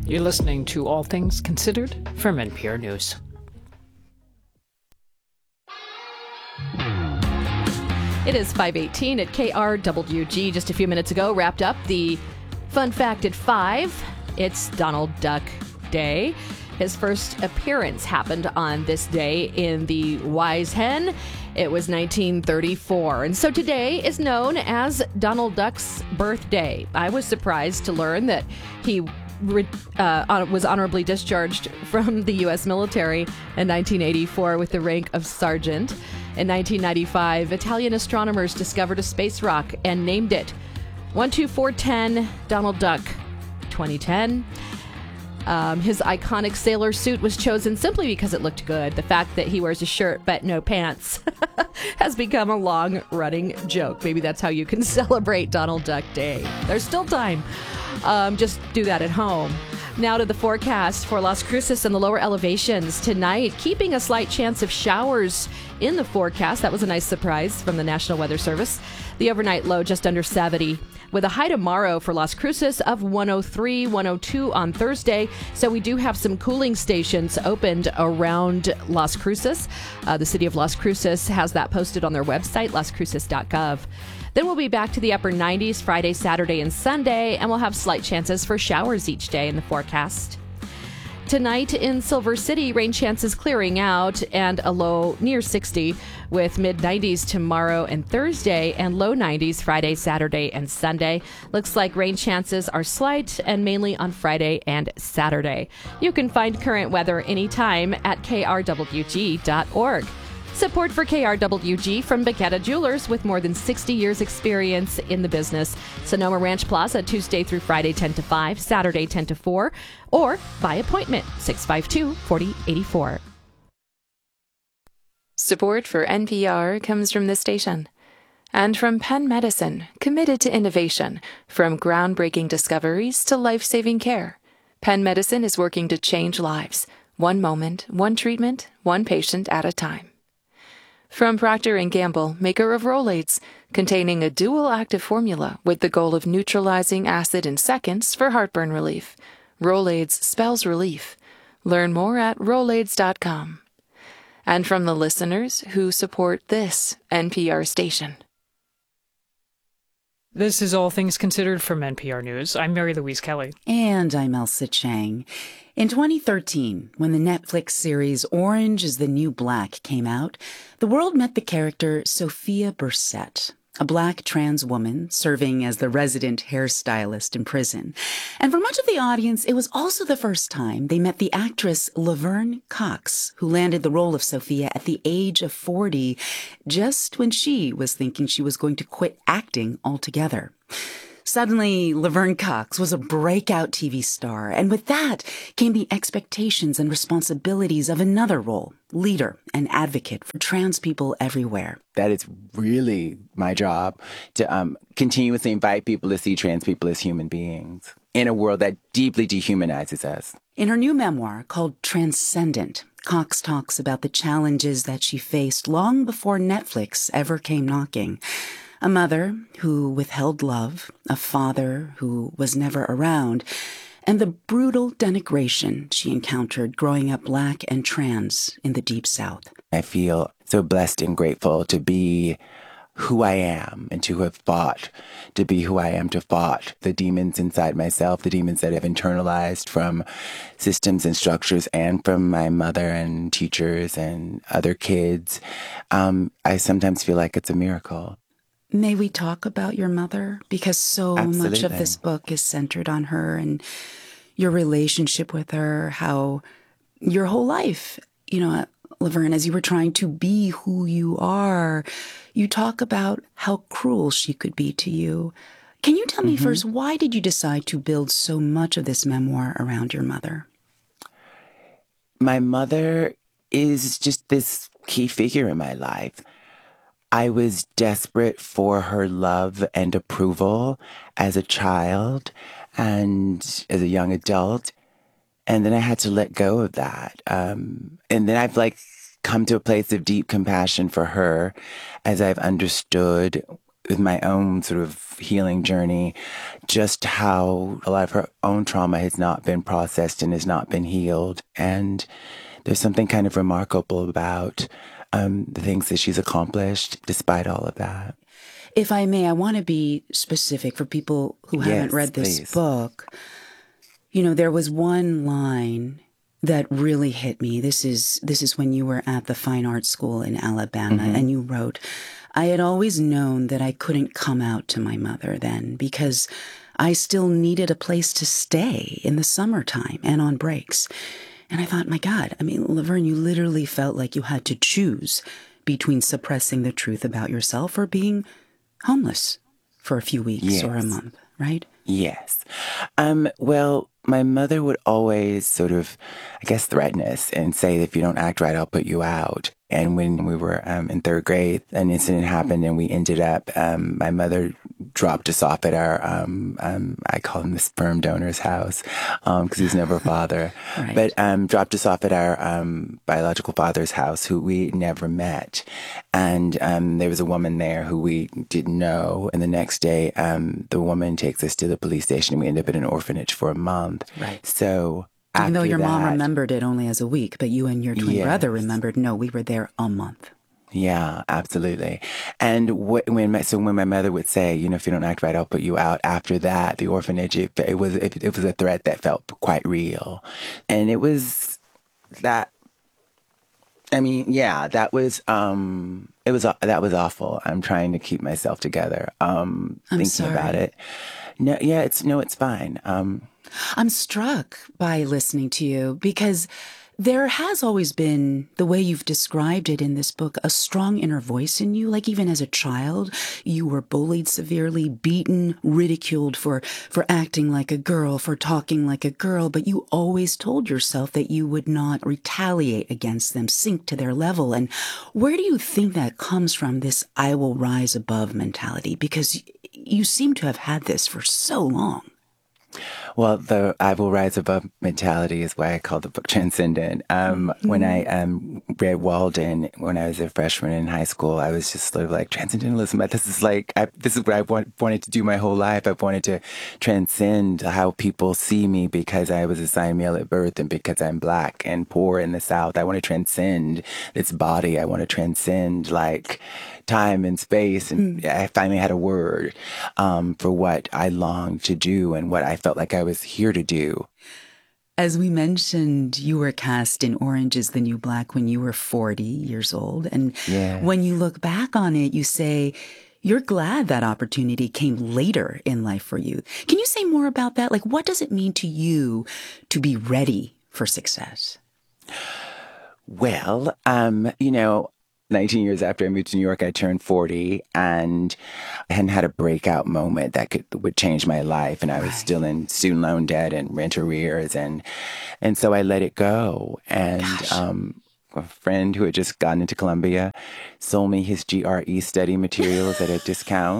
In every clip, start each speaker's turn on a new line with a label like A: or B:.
A: You're listening to All Things Considered from NPR News.
B: It is 5:18 at KRWG. Just a few minutes ago, wrapped up the Fun Fact at 5. It's Donald Duck Day. His first appearance happened on this day in the Wise Hen. It was 1934. And so today is known as Donald Duck's birthday. I was surprised to learn that he was honorably discharged from the U.S. military in 1984 with the rank of sergeant. In 1995, Italian astronomers discovered a space rock and named it 12410 Donald Duck. 2010. His iconic sailor suit was chosen simply because it looked good. The fact that he wears a shirt but no pants has become a long-running joke. Maybe that's how you can celebrate Donald Duck Day. There's still time. Just do that at home. Now to the forecast for Las Cruces and the lower elevations tonight, keeping a slight chance of showers in the forecast. That was a nice surprise from the National Weather Service. The overnight low just under 70, with a high tomorrow for Las Cruces of 103, 102 on Thursday. So we do have some cooling stations opened around Las Cruces. The city of Las Cruces has that posted on their website, lascruces.gov. Then we'll be back to the upper 90s Friday, Saturday, and Sunday, and we'll have slight chances for showers each day in the forecast. Tonight in Silver City, rain chances clearing out and a low near 60, with mid-90s tomorrow and Thursday and low 90s Friday, Saturday, and Sunday. Looks like rain chances are slight and mainly on Friday and Saturday. You can find current weather anytime at krwg.org. Support for KRWG from Bacchetta Jewelers with more than 60 years experience in the business. Sonoma Ranch Plaza, Tuesday through Friday, 10 to 5, Saturday, 10 to 4, or by appointment, 652-4084.
C: Support for NPR comes from this station. And from Penn Medicine, committed to innovation, from groundbreaking discoveries to life-saving care. Penn Medicine is working to change lives, one moment, one treatment, one patient at a time. From Procter & Gamble, maker of Rolaids, containing a dual-active formula with the goal of neutralizing acid in seconds for heartburn relief. Rolaids spells relief. Learn more at Rolaids.com. And from the listeners who support this NPR station.
A: This is All Things Considered from NPR News. I'm Mary Louise Kelly.
D: And I'm Elsa Chang. In 2013, when the Netflix series Orange is the New Black came out, the world met the character Sophia Bursette, a Black trans woman serving as the resident hairstylist in prison. And for much of the audience, it was also the first time they met the actress Laverne Cox, who landed the role of Sophia at the age of 40, just when she was thinking she was going to quit acting altogether. Suddenly, Laverne Cox was a breakout TV star, and with that came the expectations and responsibilities of another role, leader and advocate for trans people everywhere.
E: That is really my job, to continuously invite people to see trans people as human beings in a world that deeply dehumanizes us.
D: In her new memoir called Transcendent, Cox talks about the challenges that she faced long before Netflix ever came knocking. A mother who withheld love, a father who was never around, and the brutal denigration she encountered growing up Black and trans in the Deep South.
E: I feel so blessed and grateful to be who I am and to have fought to be who I am, to fought the demons inside myself, the demons that I've internalized from systems and structures and from my mother and teachers and other kids. I sometimes feel like it's a miracle.
D: May we talk about your mother? Because so
E: Absolutely.
D: much of this book is centered on her and your relationship with her, how your whole life, Laverne, as you were trying to be who you are, you talk about how cruel she could be to you. Can you tell me first, why did you decide to build so much of this memoir around your mother?
E: My mother is just this key figure in my life. I was desperate for her love and approval as a child and as a young adult. And then I had to let go of that. And then I've come to a place of deep compassion for her as I've understood with my own sort of healing journey, just how a lot of her own trauma has not been processed and has not been healed. And there's something kind of remarkable about the things that she's accomplished despite all of that.
D: If I may, I want to be specific for people who haven't read this book. You know, there was one line that really hit me. This is when you were at the Fine Arts School in Alabama, and you wrote, "I had always known that I couldn't come out to my mother then because I still needed a place to stay in the summertime and on breaks." And I thought, my God, I mean, Laverne, you literally felt like you had to choose between suppressing the truth about yourself or being homeless for a few weeks or a month, right?
E: Yes. Well, my mother would always sort of, I guess, threaten us and say, if you don't act right, I'll put you out. And when we were in third grade, an incident happened and we ended up, my mother dropped us off at our, I call him the sperm donor's house, because he was never a father, but dropped us off at our biological father's house, who we never met. And there was a woman there who we didn't know. And the next day, the woman takes us to the police station and we end up at an orphanage for a month.
D: Right.
E: So
D: even though your mom remembered it only as a week, but you and your twin brother remembered, no, we were there a month.
E: Yeah, absolutely. And when my mother would say, you know, if you don't act right, I'll put you out. After that, the orphanage, it was a threat that felt quite real, and it was that. I mean, yeah, that was awful. I'm trying to keep myself together. Thinking
D: sorry
E: about it. No, yeah, it's fine.
D: I'm struck by listening to you because there has always been, the way you've described it in this book, a strong inner voice in you. Like even as a child, you were bullied severely, beaten, ridiculed for acting like a girl, for talking like a girl, but you always told yourself that you would not retaliate against them, sink to their level. And where do you think that comes from, this I will rise above mentality? Because you seem to have had this for so long.
E: Well, the I will rise above mentality is why I call the book Transcendent. When I read Walden when I was a freshman in high school, I was just sort of like, transcendentalism. This is what I wanted to do my whole life. I wanted to transcend how people see me because I was assigned male at birth and because I'm Black and poor in the South. I want to transcend this body. I want to transcend like time and space. And I finally had a word for what I longed to do and what I felt like I was here to do.
D: As we mentioned, you were cast in Orange is the New Black when you were 40 years old. And when you look back on it, you say you're glad that opportunity came later in life for you. Can you say more about that? Like, what does it mean to you to be ready for success?
E: Well, 19 years after I moved to New York, I turned 40 and I hadn't had a breakout moment that would change my life. And I was still in student loan debt and rent arrears. And so I let it go. And a friend who had just gotten into Columbia sold me his GRE study materials at a discount.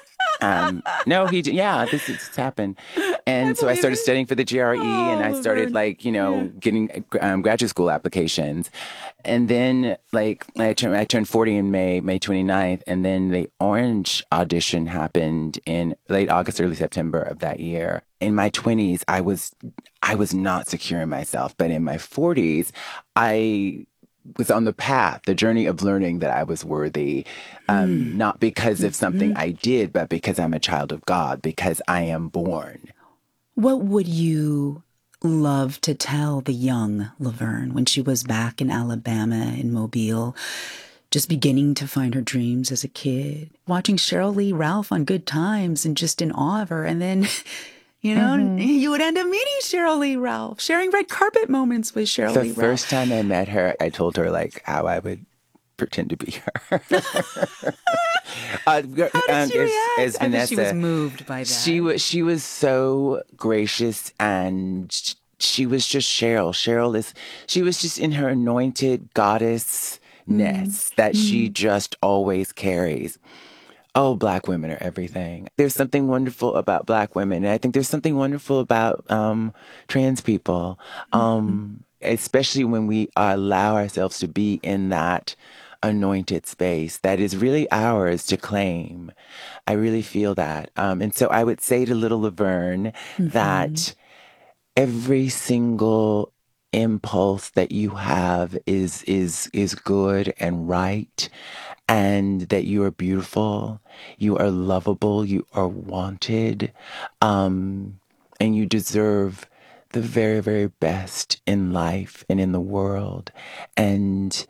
E: This has happened. And so I started studying for the GRE and I started getting graduate school applications. And then I turned 40 in May 29th. And then the Orange audition happened in late August, early September of that year. In my 20s, I was not secure in myself. But in my 40s, I was on the path, the journey of learning that I was worthy, not because of something I did, but because I'm a child of God, because I am born.
D: What would you love to tell the young Laverne when she was back in Alabama, in Mobile, just beginning to find her dreams as a kid, watching Sheryl Lee Ralph on Good Times and just in awe of her, and then you would end up meeting Sheryl Lee Ralph, sharing red carpet moments with Sheryl Lee Ralph.
E: The first time I met her, I told her how I would pretend to be her.
D: How did she react?
E: As Vanessa,
D: she was moved by that.
E: She was so gracious and she was just Sheryl. She was just in her anointed goddessness that she just always carries. Oh, Black women are everything. There's something wonderful about Black women. And I think there's something wonderful about trans people, especially when we allow ourselves to be in that anointed space that is really ours to claim. I really feel that. And so I would say to little Laverne that every single impulse that you have is good and right, and that you are beautiful, you are lovable, you are wanted, and you deserve the very, very best in life and in the world. And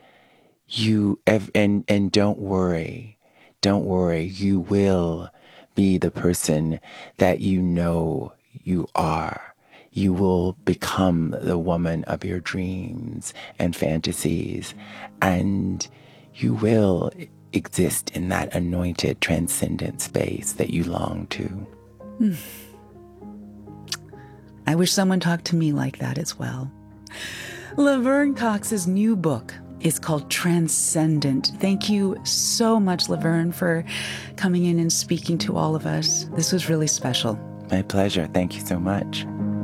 E: and don't worry, you will be the person that you know you are. You will become the woman of your dreams and fantasies, and you will exist in that anointed, transcendent space that you long to.
D: I wish someone talked to me like that as well. Laverne Cox's new book is called Transcendent. Thank you so much, Laverne, for coming in and speaking to all of us. This was really special.
E: My pleasure. Thank you so much.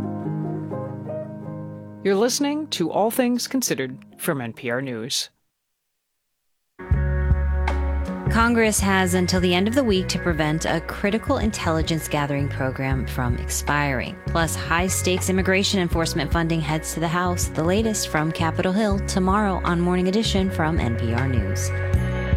A: You're listening to All Things Considered from NPR News.
F: Congress has until the end of the week to prevent a critical intelligence gathering program from expiring. Plus, high-stakes immigration enforcement funding heads to the House. The latest from Capitol Hill tomorrow on Morning Edition from NPR News.